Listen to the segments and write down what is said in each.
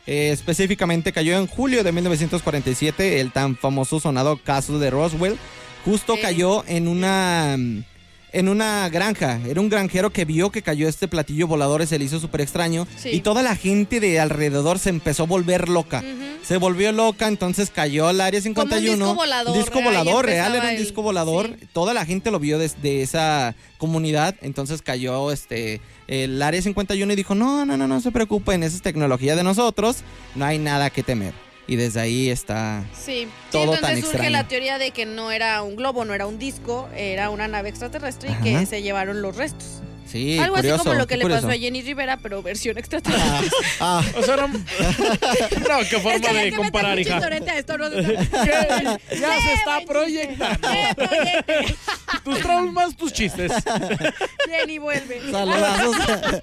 Específicamente cayó en julio de 1947, el tan famoso sonado caso de Roswell. Justo cayó en una granja. Era un granjero que vio que cayó este platillo volador y se le hizo súper extraño. Sí. Y toda la gente de alrededor se empezó a volver loca. Se volvió loca, entonces cayó al Área 51. Como un disco volador. Disco volador, real, era un disco volador. Sí. Toda la gente lo vio desde esa comunidad. Entonces cayó el Área 51 y dijo, no se preocupen, esa es tecnología de nosotros. No hay nada que temer. Y desde ahí está todo tan extraño. Entonces surge la teoría de que no era un globo, no era un disco, era una nave extraterrestre y que se llevaron los restos. Sí, algo curioso, así como lo que le pasó a Jenny Rivera, pero versión extraterrestre. O sea, no, qué forma de comparar, hija. Esto, ¿no? Ya se está proyectando. Tus traumas, tus chistes. Jenny, vuelve. Saludazos.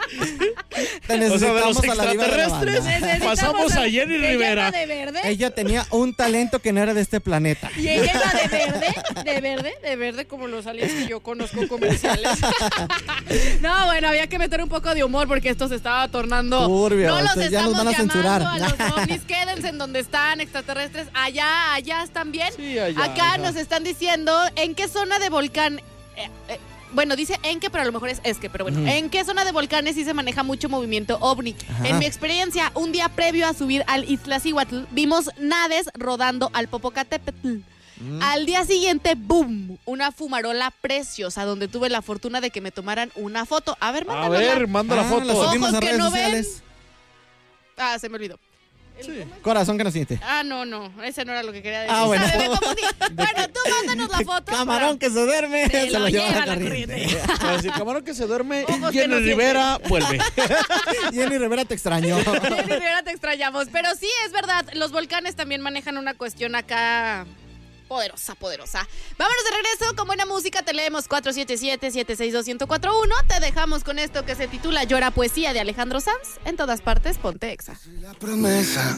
Te necesitamos o sea, de los extraterrestres pasamos a Jenny Rivera. De verde. Ella tenía un talento que no era de este planeta. Y ella era de verde como los aliens que yo conozco comerciales. No, bueno, había que meter un poco de humor porque esto se estaba tornando turbio. No los ya nos van a censurar. A los ovnis, quédense en donde están, extraterrestres. Allá están bien. Sí, allá. Acá nos están diciendo en qué zona de volcán. Bueno, dice en qué, pero a lo mejor es que, pero bueno. ¿En qué zona de volcanes sí se maneja mucho movimiento ovni? Ajá. En mi experiencia, un día previo a subir al Iztaccíhuatl, vimos naves rodando al Popocatépetl. Al día siguiente, ¡boom! Una fumarola preciosa donde tuve la fortuna de que me tomaran una foto. A ver, manda la foto. La subimos a redes sociales. Se me olvidó. Sí. Corazón que no siente. No, ese no era lo que quería decir. Bueno. Bueno, tú mándanos la foto. Camarón que se duerme, se lo lleva la corriente. El camarón que se duerme, Jenny Rivera vuelve. Jenny Rivera te extrañó. Jenny Rivera te extrañamos. Pero sí, es verdad, los volcanes también manejan una cuestión acá poderosa. Vámonos de regreso con buena música. Te leemos 477-762-1041. Te dejamos con esto que se titula Llora Poesía de Alejandro Sanz. En todas partes, ponte Exa. La promesa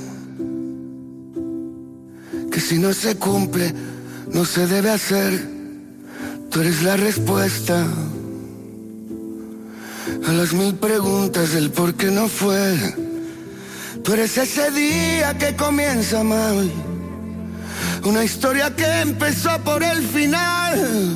que si no se cumple, no se debe hacer. Tú eres la respuesta a las 1000 preguntas del por qué no fue. Tú eres ese día que comienza mal. Una historia que empezó por el final.